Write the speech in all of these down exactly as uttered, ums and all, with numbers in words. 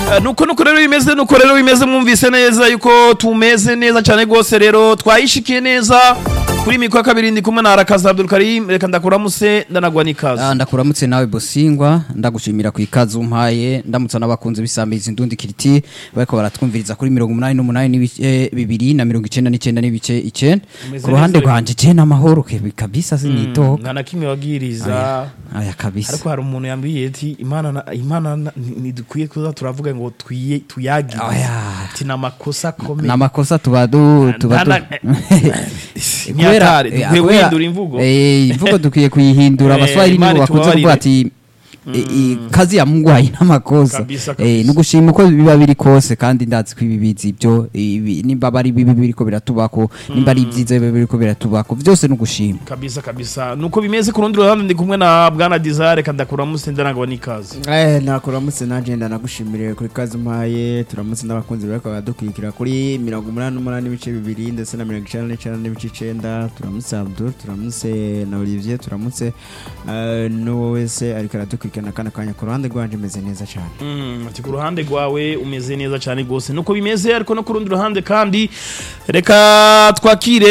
nuko nuko rero bimeze nuko rero bimeze mwumvise neza yuko tumeze neza cyane gose rero twayishikiye neza kuri mikwa kabiri ndi kumwe na Arakaza Abdul Karim reka ndakuramutse ndanagwa nikaze ah ndakuramutse nawe Bosingwa ndagushimira ku ikaze umpaye ndamutsa n'abakunze bisambiza indundi kiriti bariko baratwumviriza kuri mirongo umunani n'umunani n'ibice bibiri na mirongo icenda n'icenda n'ibice icenda ku ruhande rwanje je n'amahoro ke kabisa sinitoka ngana kimwe wagiriza aya kabisa ariko hari umuntu yambiye ati imana imana nidukwiye kuza turavuga ngo twiye tuyagi ati namakosa komeye namakosa tubadu tubadu Nyatare dukwiye guhindura imvugo eh imvugo dukwiye kuyihindura abaswahili nibo bakunze kuvuga ati kazi ya Mungu haina makosa eh nugushima uko biba biri kose kandi ndazi ko ibibizi byo nimba bari bibi biriko biratubako nimba ari byiza biba biriko biratubako byose nugushima kabisa kabisa nuko bimeze ku rundi ruhande ndi kumwe na Bwana Desire kandi akuramutse ndanagwa nikaze eh nakuramutse naje ndanagushimire kuri kazi mpaye turamutse n'abakunzi bariko badukikira kuri mirongo umunani n'umunani n'ibice bibiri ndetse na mirongo icenda n'icenda n'ibice icenda turamutse Abdul turamutse na Olivier turamutse no wese ariko aradukikira kana kanya ku ruhande rwanje meze neza cyane mm ati ku ruhande rwawe umeze neza cyane gose nuko bimeze ariko no ku rundi ruhande kandi reka twakire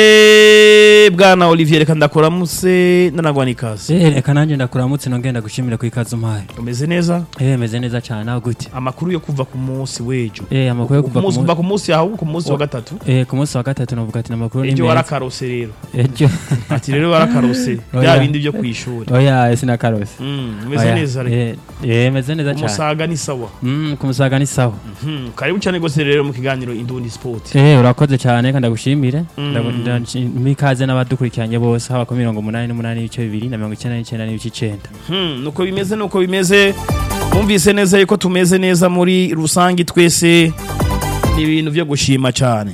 Bwana Olivier reka ndakuramutse ndanagwa nikaze eh reka nanje ndakuramutse nongenda gushimira ku ikaze umpaye umeze neza eh meze neza cyane aho gute amakuru yo kuva ku munsi wejo eh amakuru yo kuva ku munsi ku munsi aho ku munsi wa gatatu eh ku munsi wa gatatu novuga ati namakuru ni ejo warakarose rero ejo ati rero warakarose bya bindi byo kwishura oya sina karose mm meze neza rero eh meze neza cyane Musaga ni sawa mm kumusaga ni sawa mhm karibu cyane gose rero mu kiganiro Indundi Sport eh urakoze cyane kandi ndagushimire ndamikaze n'abadukurikiranye bose haba ku mirongo umunani n'umunani n'ibice bibiri na mirongo icenda n'icenda n'ibice icenda mhm nuko bimeze nuko bimeze bumvise neza yuko tumeze neza muri rusangi twese ni ibintu byo gushima cyane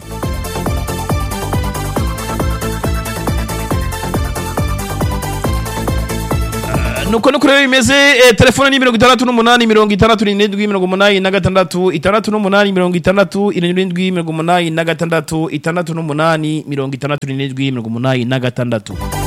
nuko nuko rero bimeze eh, telefone ni mirongo itandatu n'umunani mirongo itandatu n'indwi mirongo umunani na gatandatu itandatu n'umunani mirongo itandatu irindwi mirongo umunani na gatandatu itandatu n'umunani mirongo itandatu n'indwi mirongo umunani na gatandatu